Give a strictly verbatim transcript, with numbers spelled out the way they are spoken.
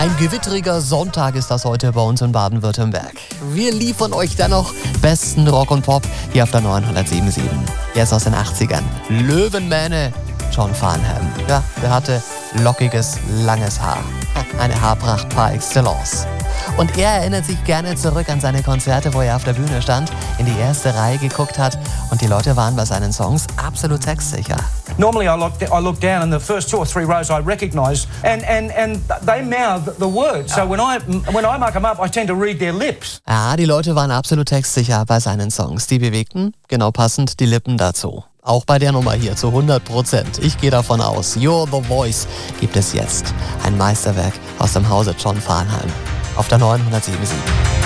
Ein gewittriger Sonntag ist das heute bei uns in Baden-Württemberg. Wir liefern euch dennoch besten Rock und Pop hier auf der neunhundertsieben Komma sieben. Er ist aus den achtzigern. Löwenmähne John Farnham. Ja, der hatte lockiges, langes Haar. Eine Haarpracht par excellence. Und er erinnert sich gerne zurück an seine Konzerte, wo er auf der Bühne stand, in die erste Reihe geguckt hat und die Leute waren bei seinen Songs absolut textsicher. Normally I look, I look down and the first two or three rows I recognise and, and, and they mouth the words. So when I, when I mark them up, I tend to read their lips. Ja, die Leute waren absolut textsicher bei seinen Songs. Die bewegten, genau passend, die Lippen dazu. Auch bei der Nummer hier zu hundert Prozent. Ich gehe davon aus, You're the Voice gibt es jetzt. Ein Meisterwerk aus dem Hause John Farnham auf der neunhundertsieben Komma sieben.